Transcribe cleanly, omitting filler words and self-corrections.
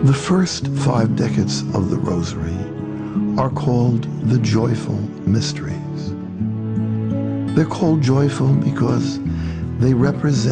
The first 5 decades of the Rosary are called the joyful mysteries. They're called joyful because they represent